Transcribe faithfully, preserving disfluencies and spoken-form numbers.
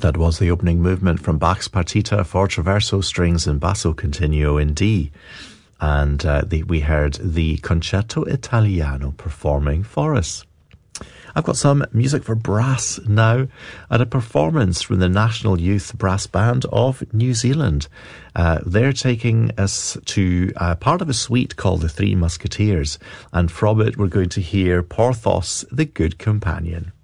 That was the opening movement from Bach's Partita for Traverso Strings and Basso Continuo in D. And uh, the, we heard the Concerto Italiano performing for us. I've got some music for brass now, and a performance from the National Youth Brass Band of New Zealand. Uh, they're taking us to uh, part of a suite called the Three Musketeers, and from it we're going to hear Porthos, the Good Companion.